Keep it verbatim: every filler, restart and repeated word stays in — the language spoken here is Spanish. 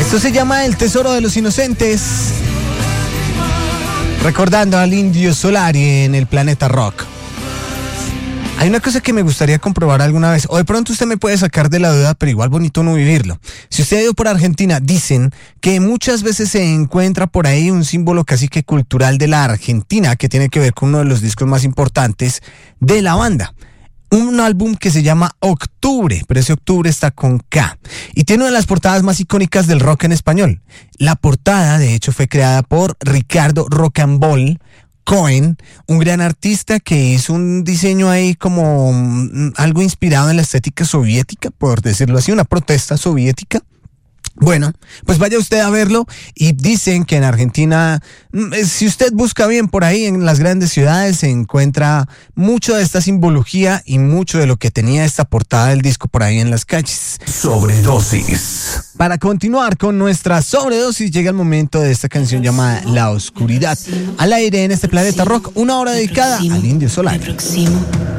Esto se llama El Tesoro de los Inocentes. Recordando al Indio Solari en el Planeta Rock. Hay una cosa que me gustaría comprobar alguna vez, o de pronto usted me puede sacar de la duda, pero igual bonito no vivirlo. Si usted ha ido por Argentina, dicen que muchas veces se encuentra por ahí un símbolo casi que cultural de la Argentina, que tiene que ver con uno de los discos más importantes de la banda. Un álbum que se llama Octubre, pero ese Octubre está con K. Y tiene una de las portadas más icónicas del rock en español. La portada, de hecho, fue creada por Ricardo Rocambole Cohen, un gran artista que hizo un diseño ahí como um, algo inspirado en la estética soviética, por decirlo así, una protesta soviética. Bueno, pues vaya usted a verlo y dicen que en Argentina, si usted busca bien por ahí en las grandes ciudades, se encuentra mucho de esta simbología y mucho de lo que tenía esta portada del disco por ahí en las calles. Sobredosis. Para continuar con nuestra sobredosis, llega el momento de esta canción llamada La Oscuridad. Al aire en este Planeta Rock, una hora dedicada al Indio Solari.